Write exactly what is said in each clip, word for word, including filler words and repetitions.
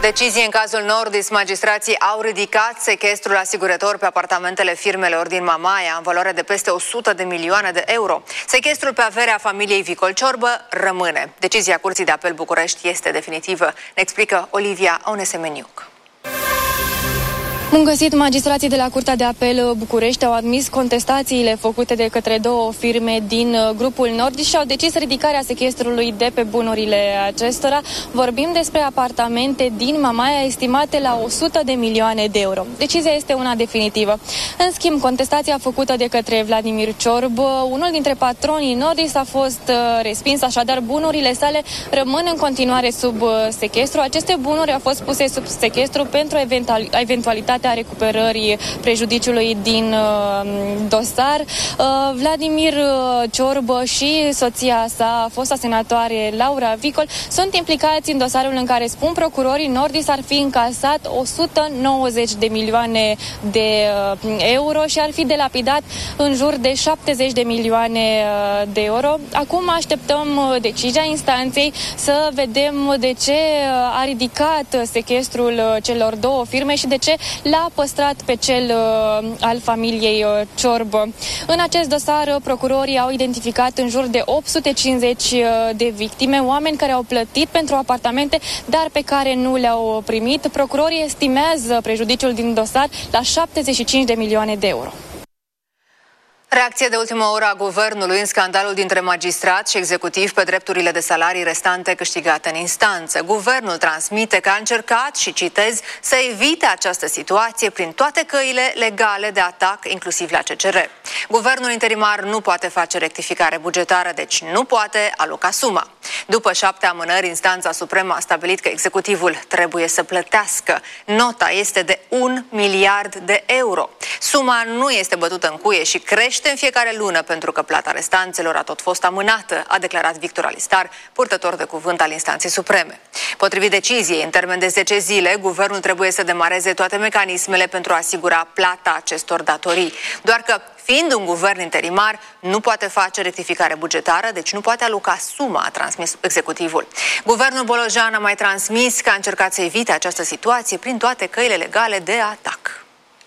Decizie în cazul Nordis. Magistrații au ridicat sechestrul asigurător pe apartamentele firmelor din Mamaia în valoare de peste o sută de milioane de euro. Sechestrul pe averea familiei Vicol-Ciorbă rămâne. Decizia Curții de Apel București este definitivă. Ne explică Olivia Onesemeniuc. Bun găsit! Magistrații de la Curtea de Apel București au admis contestațiile făcute de către două firme din grupul Nordis și au decis ridicarea sechestrului de pe bunurile acestora. Vorbim despre apartamente din Mamaia estimate la o sută de milioane de euro. Decizia este una definitivă. În schimb, contestația făcută de către Vladimir Ciorbă, unul dintre patronii Nordis, a fost respins, așadar bunurile sale rămân în continuare sub sechestru. Aceste bunuri au fost puse sub sechestru pentru eventual, eventualitate a recuperării prejudiciului din uh, dosar. Uh, Vladimir Ciorbă și soția sa, fosta senatoare Laura Vicol, sunt implicați în dosarul în care, spun procurorii, Nordis ar fi încasat o sută nouăzeci de milioane de uh, euro și ar fi delapidat în jur de șaptezeci de milioane uh, de euro. Acum așteptăm uh, decizia instanței să vedem de ce uh, a ridicat sechestrul uh, celor două firme și de ce l-a păstrat pe cel uh, al familiei uh, Ciorbă. În acest dosar, uh, procurorii au identificat în jur de opt sute cincizeci uh, de victime, oameni care au plătit pentru apartamente, dar pe care nu le-au primit. Procurorii estimează prejudiciul din dosar la șaptezeci și cinci de milioane de euro. Reacție de ultimă oră a guvernului în scandalul dintre magistrat și executiv pe drepturile de salarii restante câștigate în instanță. Guvernul transmite că a încercat, și citez, să evite această situație prin toate căile legale de atac, inclusiv la C C R. Guvernul interimar nu poate face rectificare bugetară, deci nu poate aloca suma. După șapte amânări, instanța supremă a stabilit că executivul trebuie să plătească. Nota este de un miliard de euro. Suma nu este bătută în cuie și crește în fiecare lună pentru că plata restanțelor a tot fost amânată, a declarat Victor Alistar, purtător de cuvânt al instanței supreme. Potrivit deciziei, în termen de zece zile, guvernul trebuie să demareze toate mecanismele pentru a asigura plata acestor datorii. Doar că, fiind un guvern interimar, nu poate face rectificare bugetară, deci nu poate aloca suma, a transmis executivul. Guvernul Bolojan a mai transmis că a încercat să evite această situație prin toate căile legale de atac.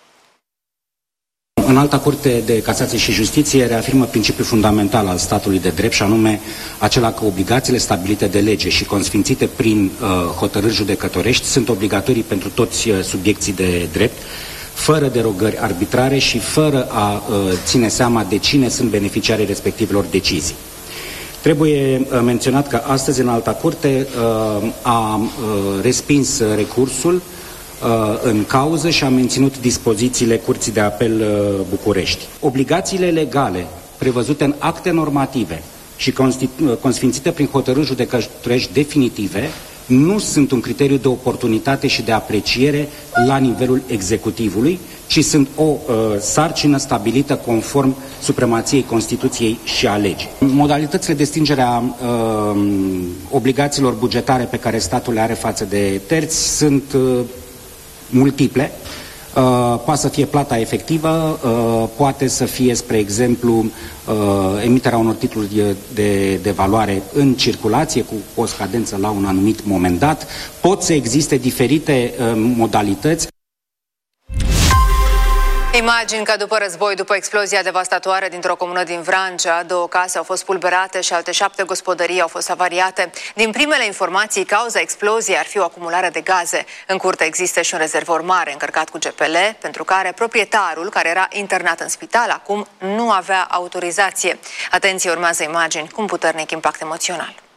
Înalta Curte de Casație și Justiție reafirmă principiul fundamental al statului de drept, și anume acela că obligațiile stabilite de lege și consfințite prin uh, hotărâri judecătorești sunt obligatorii pentru toți uh, subiecții de drept, fără derogări arbitrare și fără a uh, ține seama de cine sunt beneficiarii respectivelor decizii. Trebuie uh, menționat că astăzi Înalta Curte uh, a uh, respins recursul în cauză și a menținut dispozițiile Curții de Apel București. Obligațiile legale prevăzute în acte normative și consfințite prin hotărâri judecătorești definitive nu sunt un criteriu de oportunitate și de apreciere la nivelul executivului, ci sunt o uh, sarcină stabilită conform supremației Constituției și a legii. Modalitățile de stingere a uh, obligațiilor bugetare pe care statul le are față de terți sunt uh, multiple. Uh, poate să fie plata efectivă, uh, poate să fie, spre exemplu, uh, emiterea unor titluri de, de, de valoare în circulație cu o scadență la un anumit moment dat. Pot să existe diferite uh, modalități. Imagini ca după război, după explozia devastatoare dintr-o comună din Vrancea, două case au fost pulberate și alte șapte gospodării au fost avariate. Din primele informații, cauza exploziei ar fi o acumulare de gaze. În curte există și un rezervor mare încărcat cu G P L, pentru care proprietarul, care era internat în spital, acum nu avea autorizație. Atenție, urmează imagini cu un puternic impact emoțional.